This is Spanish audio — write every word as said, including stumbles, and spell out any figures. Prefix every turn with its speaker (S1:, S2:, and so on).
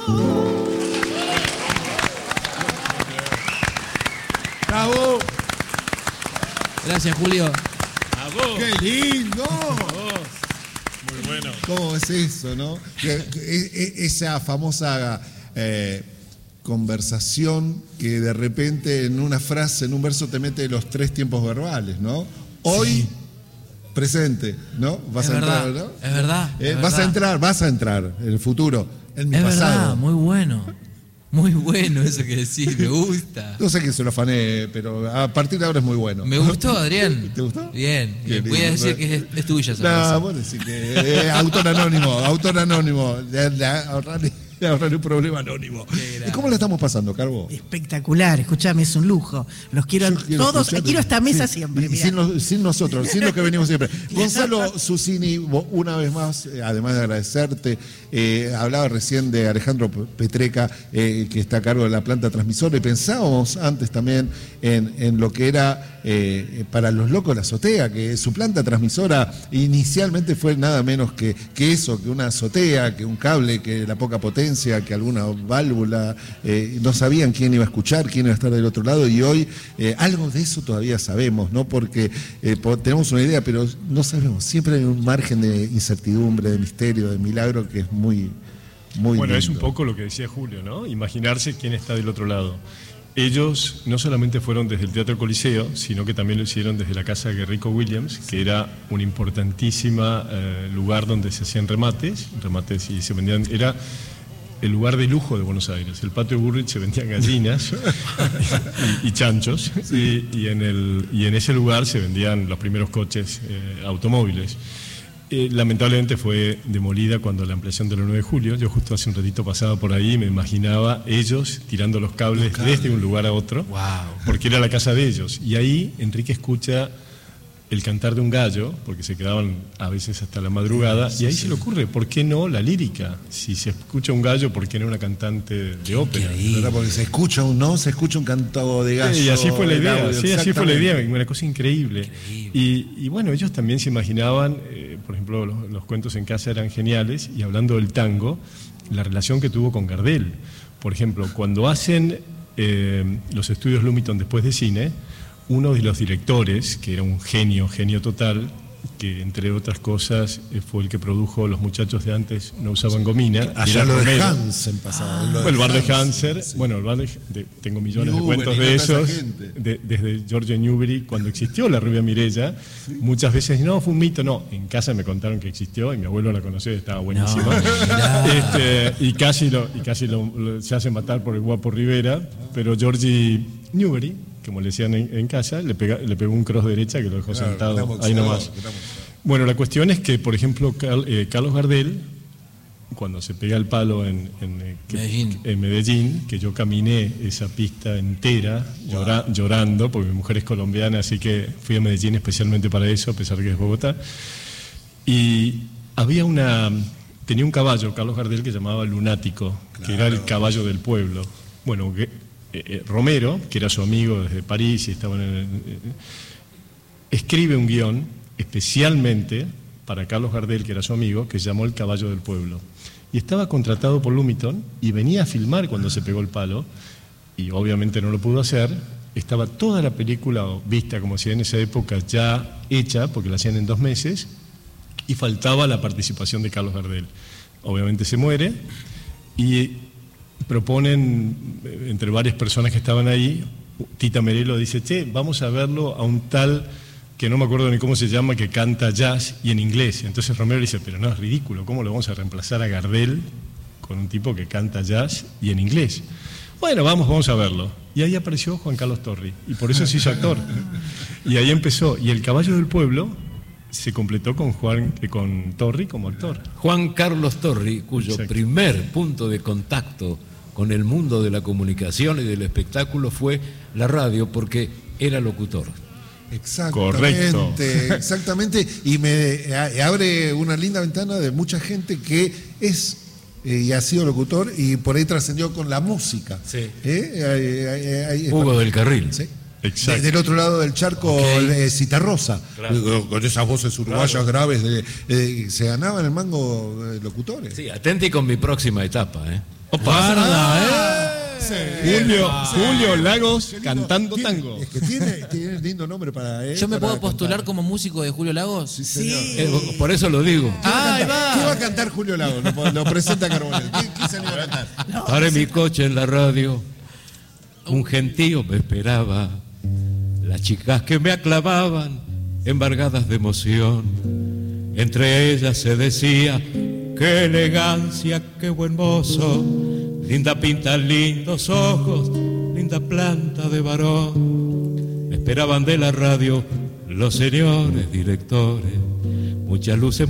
S1: ¡Bravo!
S2: Gracias, Julio.
S1: ¡Bravo! ¡Qué lindo!
S3: Muy bueno.
S1: ¿Cómo es eso, no? Esa famosa eh, conversación que de repente en una frase, en un verso te mete los tres tiempos verbales, ¿no? Hoy, sí. Presente, ¿no? Vas
S2: es
S1: a
S2: verdad,
S1: entrar, ¿no?
S2: Es verdad.
S1: Eh,
S2: es
S1: vas
S2: verdad.
S1: a entrar, vas a entrar en el futuro, en mi
S2: es
S1: pasado.
S2: Es verdad, muy bueno. Muy bueno eso que decís, me gusta.
S1: No sé quién se lo afané, pero a partir de ahora es muy bueno.
S2: Me gustó, Adrián.
S1: ¿Te gustó?
S2: Bien.
S1: Qué
S2: Voy
S1: lindo.
S2: a decir que es, es tuya esa
S1: No,
S2: frase.
S1: vos decís que eh, autor anónimo, autor anónimo. De, de ahorrar, de ahorrar un problema anónimo. ¿Y cómo le estamos pasando, Carbo?
S4: Espectacular, escuchame, es un lujo. Los quiero a
S1: quiero
S4: todos,
S1: escucharte.
S4: quiero esta mesa
S1: Sí,
S4: siempre.
S1: y sin, los, sin nosotros, sin lo que venimos siempre. Gonzalo Susini, una vez más, eh, además de agradecerte, eh, hablaba recién de Alejandro Petreca, eh, que está a cargo de la planta transmisora, y pensábamos antes también en, en lo que era eh, para los locos la azotea, que su planta transmisora inicialmente fue nada menos que, que eso, que una azotea, que un cable, que la poca potencia, que alguna válvula, eh, no sabían quién iba a escuchar, quién iba a estar del otro lado, y hoy eh, algo de eso todavía sabemos, ¿no? Porque eh, tenemos una idea, pero no sabemos, siempre hay un margen de incertidumbre, de misterio, de milagro que es muy, muy
S3: Bueno,
S1: lindo.
S3: es un poco lo que decía Julio, ¿no? Imaginarse quién está del otro lado. Ellos no solamente fueron desde el Teatro Coliseo, sino que también lo hicieron desde la Casa Guerrico Williams, que era un importantísimo eh, lugar donde se hacían remates, remates y se vendían, era el lugar de lujo de Buenos Aires. El patio Burrich se vendían gallinas y, y chanchos, sí. y, y, en el, y en ese lugar se vendían los primeros coches eh, automóviles. Eh, lamentablemente fue demolida cuando la ampliación de la nueve de julio. Yo justo hace un ratito pasaba por ahí y me imaginaba ellos tirando los cables, los cables desde un lugar a otro,
S2: wow.
S3: porque era la casa de ellos. Y ahí Enrique escucha el cantar de un gallo, porque se quedaban a veces hasta la madrugada, sí, y ahí sí. se le ocurre, ¿por qué no la lírica? Si se escucha un gallo, ¿por qué no una cantante de ópera?
S1: ¿Verdad? Porque se escucha un no, se escucha un canto de gallo.
S3: Sí, y así fue la idea,
S1: audio,
S3: sí, así fue la idea, una cosa increíble.
S2: increíble.
S3: Y, y bueno, ellos también se imaginaban, eh, por ejemplo, los, los cuentos en casa eran geniales, y hablando del tango, la relación que tuvo con Gardel. Por ejemplo, cuando hacen eh, los estudios Lumiton después de cine, uno de los directores, que era un genio, genio total, que entre otras cosas fue el que produjo Los muchachos de antes no usaban gomina.
S1: Allá lo de Hansen pasaba.
S3: Ah, bueno, el bar de Hansen, sí. bueno, el bar de, de, tengo millones Newbery, de cuentos de esos, de, desde Giorgio Newbery, cuando existió la rubia Mireya, sí. muchas veces, no, fue un mito, no, en casa me contaron que existió y mi abuelo la conoció y estaba buenísima. No, este, y casi, lo, y casi lo, lo, se hace matar por el guapo Rivera, pero Giorgio Newbery, como le decían en, en casa, le, pega, le pegó un cross derecha que lo dejó claro, sentado estamos, ahí nomás. Estamos. Bueno, la cuestión es que, por ejemplo, Carl, eh, Carlos Gardel, cuando se pega el palo en, en, que, Medellín. en Medellín, que yo caminé esa pista entera wow. llora, llorando, porque mi mujer es colombiana, así que fui a Medellín especialmente para eso, a pesar de que es Bogotá, y había una, tenía un caballo, Carlos Gardel, que llamaba Lunático, claro. que era el caballo del pueblo. Bueno, que, Eh, Romero, que era su amigo desde París y estaba en el, eh, escribe un guión especialmente para Carlos Gardel, que era su amigo, que se llamó El caballo del pueblo. Y estaba contratado por Lumiton y venía a filmar cuando se pegó el palo, y obviamente no lo pudo hacer. Estaba toda la película vista, como si en esa época, ya hecha, porque la hacían en dos meses, y faltaba la participación de Carlos Gardel. Obviamente se muere, y proponen, entre varias personas que estaban ahí, Tita Merelo dice, che, vamos a verlo a un tal, que no me acuerdo ni cómo se llama, que canta jazz y en inglés. Entonces Romero dice, pero no, es ridículo, ¿cómo lo vamos a reemplazar a Gardel con un tipo que canta jazz y en inglés? Bueno, vamos, vamos a verlo. Y ahí apareció Juan Carlos Torri, y por eso se hizo actor. Y ahí empezó, y El caballo del pueblo se completó con Juan, eh, con Torri como actor.
S5: Juan Carlos Torri, cuyo Exacto. primer punto de contacto con el mundo de la comunicación y del espectáculo fue la radio, porque era locutor.
S1: Exactamente,
S3: Correcto.
S1: Exactamente, y me abre una linda ventana de mucha gente que es eh, y ha sido locutor y por ahí trascendió con la música.
S5: Sí.
S1: ¿Eh? Eh, eh, eh,
S5: Hugo del Carril.
S1: ¿Sí?
S3: Exacto.
S1: Del otro lado del charco, okay. eh, Citarrosa,
S5: claro.
S1: con esas voces uruguayas claro. graves, de, eh, se ganaban el mango eh, locutores.
S5: Sí, atenti con mi próxima etapa, ¿eh? Parda, ¿eh?
S1: Sí.
S3: Julio,
S1: Sí.
S3: Julio Lagos
S1: Qué lindo.
S3: cantando
S1: Tiene-
S3: tango.
S1: Es que tiene, tiene lindo nombre para él.
S2: ¿Yo me
S1: para
S2: puedo postular
S1: cantar.
S2: como músico de Julio Lagos?
S1: Sí, señor.
S5: Eh, por eso lo digo.
S2: Ah, ahí
S1: ¿Qué va a
S2: va.
S1: cantar Julio Lago? Lo, lo presenta Carbonell. ¿Qué, qué se le va a cantar?
S5: Paré mi coche en la radio, un gentío me esperaba, las chicas que me aclamaban, embargadas de emoción. Entre ellas se decía, qué elegancia, qué buen mozo, linda pinta, lindos ojos, linda planta de varón. Me esperaban de la radio los señores directores, muchas luces